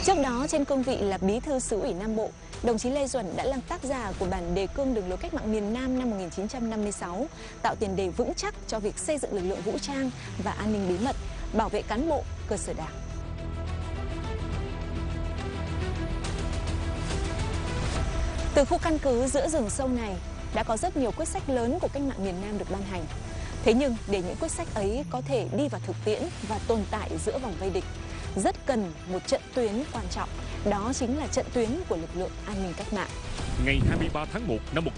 Trước đó, trên cương vị là Bí thư Xứ ủy Nam Bộ, đồng chí Lê Duẩn đã là tác giả của bản đề cương đường lối cách mạng miền Nam năm 1956, tạo tiền đề vững chắc cho việc xây dựng lực lượng vũ trang và an ninh bí mật, bảo vệ cán bộ, cơ sở đảng. Từ khu căn cứ giữa rừng sâu này, đã có rất nhiều quyết sách lớn của cách mạng miền Nam được ban hành. Thế nhưng, để những quyết sách ấy có thể đi vào thực tiễn và tồn tại giữa vòng vây địch, rất cần một trận tuyến quan trọng, đó chính là trận tuyến của lực lượng an ninh cách mạng. Ngày 23 tháng 1 năm